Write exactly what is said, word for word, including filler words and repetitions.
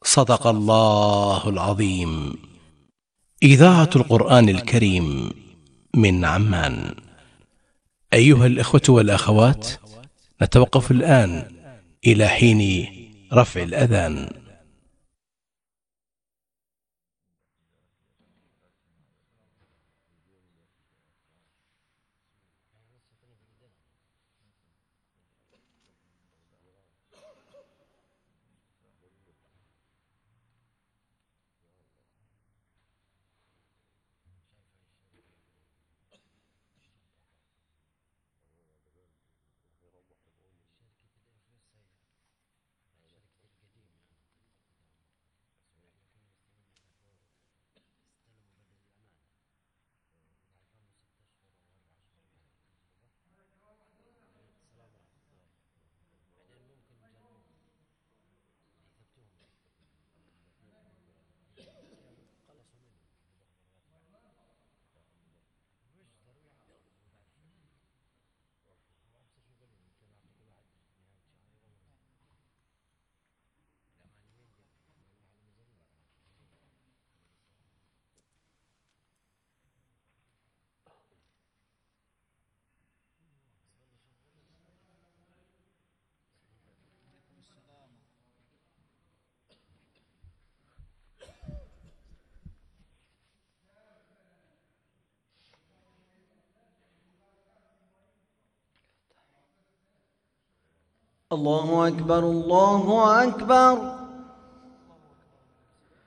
صدق الله العظيم. إذاعة القرآن الكريم من عمان. أيها الإخوة والأخوات، نتوقف الآن إلى حين رفع الأذان. الله أكبر، الله أكبر.